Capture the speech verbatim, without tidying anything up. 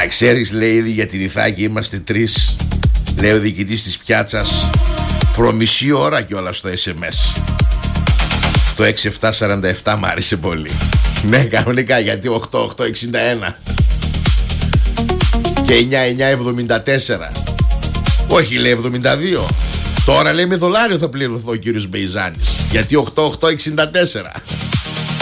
Α, ξέρεις, λέει, ήδη για την Ιθάκη είμαστε τρεις. Λέει ο διοικητής της πιάτσας. Προμισή ώρα κιόλας στο ες εμ ες. Το έξι επτά σαράντα επτά μ' άρεσε πολύ. Ναι, κανονικά, γιατί οκτώ οκτώ εξήντα ένα και εννιά εννιά εβδομήντα τέσσερα. Όχι, λέει εβδομήντα δύο. Τώρα λέει με δολάριο θα πληρωθώ ο κύριος Μπεϊζάνης, γιατί οκτώ οκτώ εξήντα τέσσερα.